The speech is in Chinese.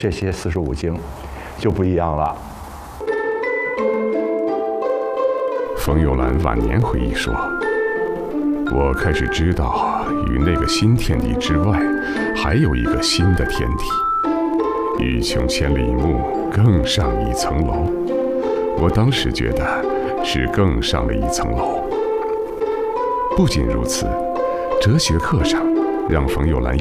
这些45经就不一样了。 冯友兰晚年回忆说：“我开始知道，与那个新天地之外，还有一个新的天地，欲穷千里目，更上一层楼。我当时觉得是更上了一层楼。”不仅如此，哲学课上让冯友兰